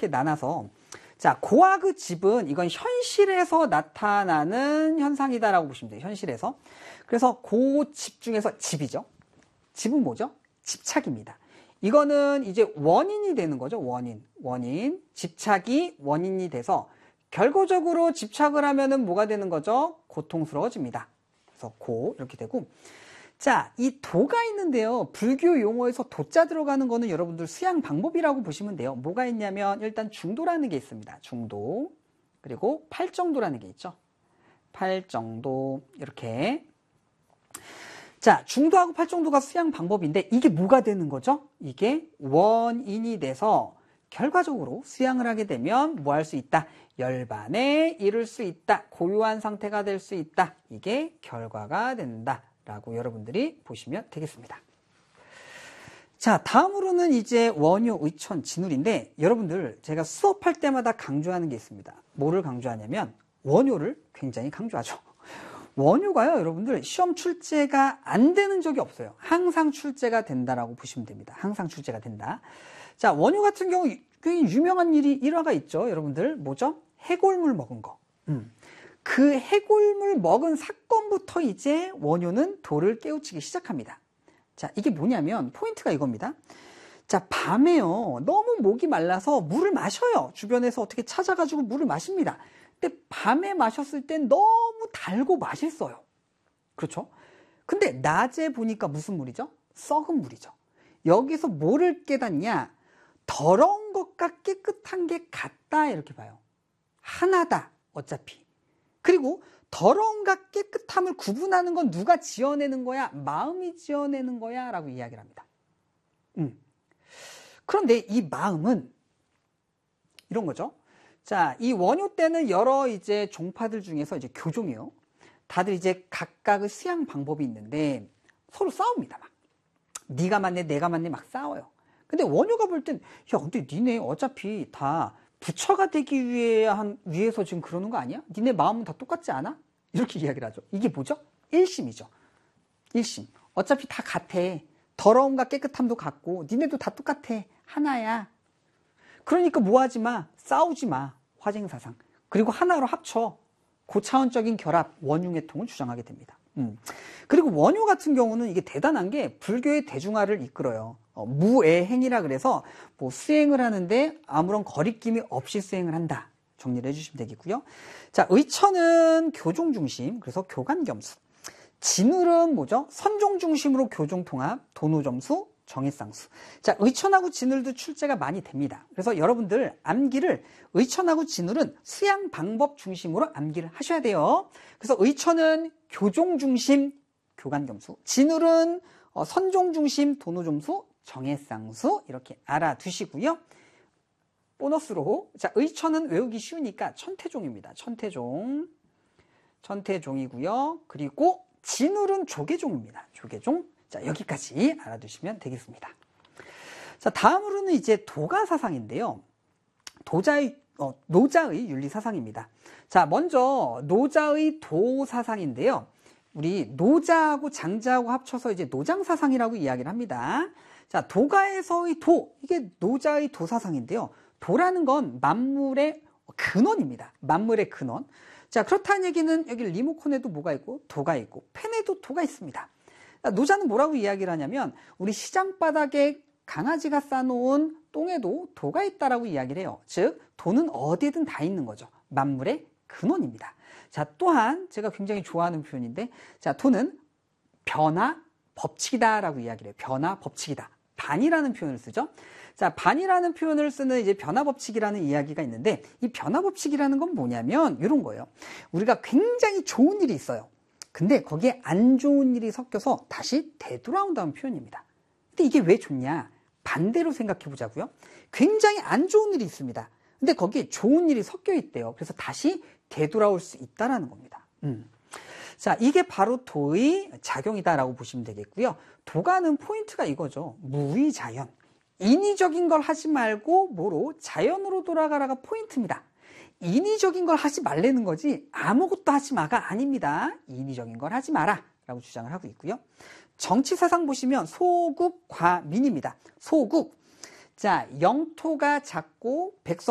이렇게 나눠서 자, 고와 그 집은 이건 현실에서 나타나는 현상이다라고 보시면 돼요. 현실에서. 그래서 고 집 중에서 집이죠. 집은 뭐죠? 집착입니다. 이거는 이제 원인이 되는 거죠. 원인. 집착이 원인이 돼서 결과적으로 집착을 하면은 뭐가 되는 거죠? 고통스러워집니다. 그래서 고 이렇게 되고 자, 이 도가 있는데요. 불교 용어에서 도자 들어가는 거는 여러분들 수양 방법이라고 보시면 돼요. 뭐가 있냐면 일단 중도라는 게 있습니다. 중도. 그리고 팔정도라는 게 있죠. 팔정도 이렇게. 자, 중도하고 팔정도가 수양 방법인데 이게 뭐가 되는 거죠? 이게 원인이 돼서 결과적으로 수양을 하게 되면 뭐 할 수 있다? 열반에 이를 수 있다. 고요한 상태가 될 수 있다. 이게 결과가 된다. 라고 여러분들이 보시면 되겠습니다. 자, 다음으로는 이제 원효, 의천, 진울인데 여러분들 제가 수업할 때마다 강조하는 게 있습니다. 뭐를 강조하냐면 원효를 굉장히 강조하죠. 원효가요, 여러분들 시험 출제가 안 되는 적이 없어요. 항상 출제가 된다라고 보시면 됩니다. 항상 출제가 된다. 자, 원효 같은 경우 굉장히 유명한 일화가 있죠. 여러분들 뭐죠? 해골물 먹은 거. 그 해골물 먹은 사건부터 이제 원효는 도를 깨우치기 시작합니다. 자, 이게 뭐냐면 포인트가 이겁니다. 자, 밤에요. 너무 목이 말라서 물을 마셔요. 주변에서 어떻게 찾아가지고 물을 마십니다. 근데 밤에 마셨을 땐 너무 달고 맛있어요. 그렇죠? 근데 낮에 보니까 무슨 물이죠? 썩은 물이죠. 여기서 뭐를 깨닫냐? 더러운 것과 깨끗한 게 같다 이렇게 봐요. 하나다 어차피. 그리고 더러움과 깨끗함을 구분하는 건 누가 지어내는 거야? 마음이 지어내는 거야? 라고 이야기를 합니다. 그런데 이 마음은 이런 거죠. 자, 이 원효 때는 여러 이제 종파들 중에서 이제 교종이요. 다들 이제 각각의 수양 방법이 있는데 서로 싸웁니다. 막. 네가 맞네, 내가 맞네 막 싸워요. 근데 원효가 볼 땐, 야, 근데 니네 어차피 다 부처가 되기 위해서 지금 그러는 거 아니야? 니네 마음은 다 똑같지 않아? 이렇게 이야기를 하죠. 이게 뭐죠? 일심이죠. 일심. 어차피 다 같아. 더러움과 깨끗함도 같고 니네도 다 똑같아. 하나야. 그러니까 뭐 하지 마. 싸우지 마. 화쟁사상. 그리고 하나로 합쳐. 고차원적인 결합, 원융해통을 주장하게 됩니다. 그리고 원효 같은 경우는 이게 대단한 게 불교의 대중화를 이끌어요. 무애행이라 그래서 뭐 수행을 하는데 아무런 거리낌이 없이 수행을 한다. 정리를 해주시면 되겠고요. 자, 의천은 교종 중심, 그래서 교관겸수. 진울은 뭐죠? 선종 중심으로 교종 통합, 도노점수, 정해쌍수. 자, 의천하고 진울도 출제가 많이 됩니다. 그래서 여러분들 암기를 의천하고 진울은 수양 방법 중심으로 암기를 하셔야 돼요. 그래서 의천은 교종 중심, 교관겸수. 진울은 선종 중심, 도노점수, 정해쌍수 이렇게 알아두시고요. 보너스로 자, 의천은 외우기 쉬우니까 천태종입니다. 천태종이고요. 그리고 진울은 조계종입니다. 조계종. 자, 여기까지 알아두시면 되겠습니다. 자, 다음으로는 이제 도가 사상인데요. 노자의 윤리 사상입니다. 자, 먼저 노자의 도 사상인데요. 우리 노자하고 장자하고 합쳐서 이제 노장 사상이라고 이야기를 합니다. 자, 도가에서의 도, 이게 노자의 도 사상인데요. 도라는 건 만물의 근원입니다. 만물의 근원. 자, 그렇다는 얘기는 여기 리모컨에도 뭐가 있고 도가 있고 펜에도 도가 있습니다. 노자는 뭐라고 이야기를 하냐면 우리 시장 바닥에 강아지가 싸놓은 똥에도 도가 있다라고 이야기를 해요. 즉 도는 어디에든 다 있는 거죠. 만물의 근원입니다. 자, 또한 제가 굉장히 좋아하는 표현인데 자, 도는 변화 법칙이다라고 이야기를 해요. 변화 법칙이다. 반이라는 표현을 쓰죠. 자, 반이라는 표현을 쓰는 이제 변화 법칙이라는 이야기가 있는데 이 변화 법칙이라는 건 뭐냐면 이런 거예요. 우리가 굉장히 좋은 일이 있어요. 근데 거기에 안 좋은 일이 섞여서 다시 되돌아온다는 표현입니다. 근데 이게 왜 좋냐? 반대로 생각해 보자고요. 굉장히 안 좋은 일이 있습니다. 근데 거기에 좋은 일이 섞여 있대요. 그래서 다시 되돌아올 수 있다는 겁니다. 자, 이게 바로 도의 작용이다라고 보시면 되겠고요. 도가는 포인트가 이거죠. 무의자연. 인위적인 걸 하지 말고 뭐로? 자연으로 돌아가라가 포인트입니다. 인위적인 걸 하지 말라는 거지 아무것도 하지 마가 아닙니다. 인위적인 걸 하지 마라 라고 주장을 하고 있고요. 정치사상 보시면 소국, 과민입니다. 소국. 자, 영토가 작고 백성